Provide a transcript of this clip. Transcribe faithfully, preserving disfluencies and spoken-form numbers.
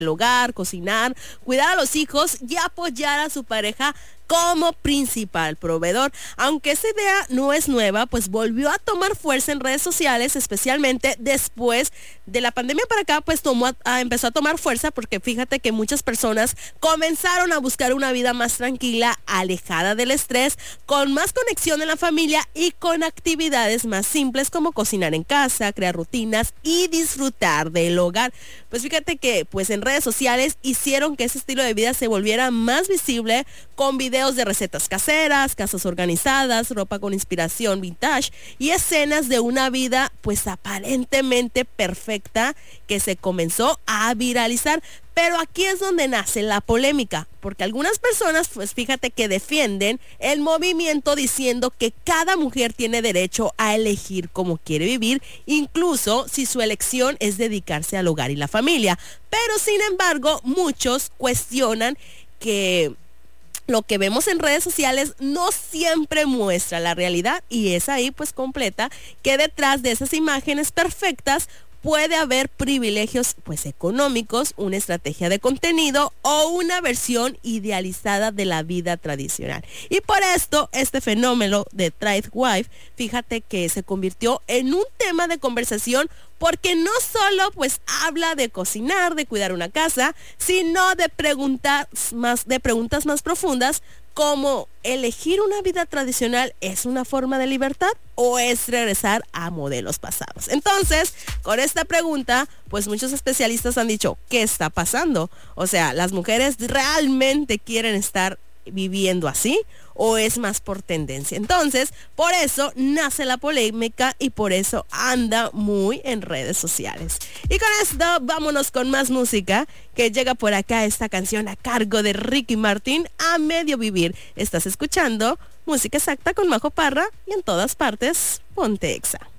el hogar, cocinar, cuidar a los hijos y apoyar a su pareja como principal proveedor. Aunque esa idea no es nueva, pues volvió a tomar fuerza en redes sociales, especialmente después de la pandemia para acá, pues tomó a, a, empezó a tomar fuerza porque fíjate que muchas personas comenzaron a buscar una vida más tranquila, alejada del estrés, con más conexión en la familia y con actividades más simples como cocinar en casa, crear rutinas y disfrutar del hogar. Pues fíjate que pues en redes sociales hicieron que ese estilo de vida se volviera más visible con videos de recetas caseras, casas organizadas, ropa con inspiración vintage y escenas de una vida pues aparentemente perfecta que se comenzó a viralizar. Pero aquí es donde nace la polémica, porque algunas personas, pues fíjate que defienden el movimiento diciendo que cada mujer tiene derecho a elegir cómo quiere vivir, incluso si su elección es dedicarse al hogar y la familia. Pero sin embargo, muchos cuestionan que lo que vemos en redes sociales no siempre muestra la realidad y es ahí pues completa que detrás de esas imágenes perfectas puede haber privilegios pues económicos, una estrategia de contenido o una versión idealizada de la vida tradicional. Y por esto este fenómeno de Tradwife, fíjate que se convirtió en un tema de conversación porque no solo pues habla de cocinar, de cuidar una casa, sino de preguntas más, de preguntas más profundas como elegir una vida tradicional es una forma de libertad o es regresar a modelos pasados. Entonces, con esta pregunta, pues muchos especialistas han dicho, ¿qué está pasando? O sea, ¿las mujeres realmente quieren estar viviendo así o es más por tendencia? Entonces, por eso nace la polémica y por eso anda muy en redes sociales. Y con esto vámonos con más música que llega por acá esta canción a cargo de Ricky Martin, A Medio Vivir. Estás escuchando Música Exacta con Majo Parra y en todas partes, ponte Exa.